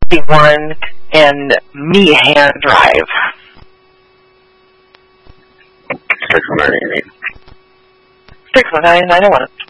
1 and me hand drive. 699. 619, I don't want it.